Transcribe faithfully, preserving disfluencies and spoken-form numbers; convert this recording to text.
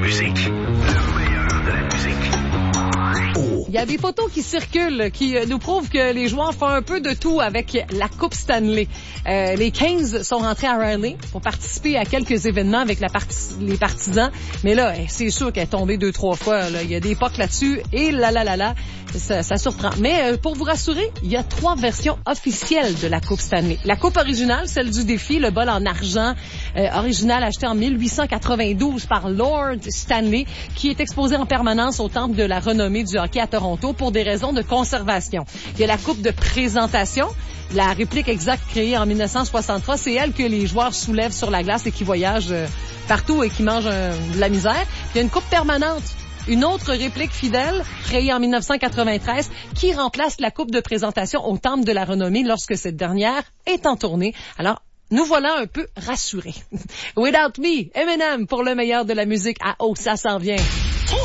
musique. Le meilleur de la musique. Oh. Il y a des photos qui circulent qui nous prouvent que les joueurs font un peu de tout avec la Coupe Stanley. Euh, les Kings sont rentrés à Raleigh pour participer à quelques événements avec la parti- les partisans. Mais là, c'est sûr qu'elle est tombée deux, trois fois. Là. Il y a des pocs là-dessus et là, là, là, là, ça, ça surprend. Mais euh, pour vous rassurer, il y a trois versions officielles de la Coupe Stanley. La Coupe originale, celle du défi, le bol en argent, euh, original acheté en mille huit cent quatre-vingt-douze par Lord Stanley, qui est exposé en permanence au Temple de la renommée du hockey à Toronto pour des raisons de conservation. Il y a la coupe de présentation. La réplique exacte créée en dix-neuf cent soixante-trois, c'est elle que les joueurs soulèvent sur la glace et qui voyagent euh, partout et qui mangent euh, de la misère. Il y a une coupe permanente. Une autre réplique fidèle, créée en dix-neuf cent quatre-vingt-treize, qui remplace la coupe de présentation au Temple de la renommée lorsque cette dernière est en tournée. Alors, nous voilà un peu rassurés. Without Me, Eminem pour le meilleur de la musique à Oh, ça s'en vient.